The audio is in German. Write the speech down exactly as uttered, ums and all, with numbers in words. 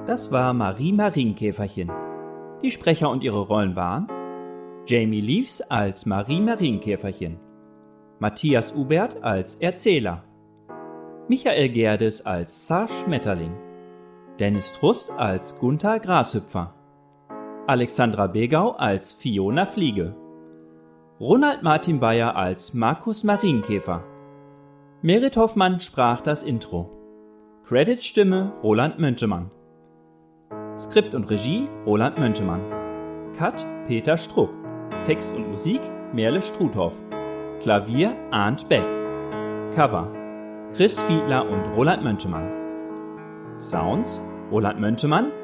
Das war Marie Marienkäferchen. Die Sprecher und ihre Rollen waren Jamie Leaves als Marie Marienkäferchen, Matthias Ubert als Erzähler, Michael Gerdes als Zar Schmetterling, Dennis Trust als Gunther Grashüpfer, Alexandra Begau als Fiona Fliege, Ronald Martin Bayer als Markus Marienkäfer. Merit Hoffmann sprach das Intro. Credits Stimme Roland Möntemann. Skript und Regie Roland Möntemann. Cut Peter Struck. Text und Musik Merle Struthoff. Klavier Arndt Beck. Cover Chris Fiedler und Roland Möntemann. Sounds Roland Möntemann,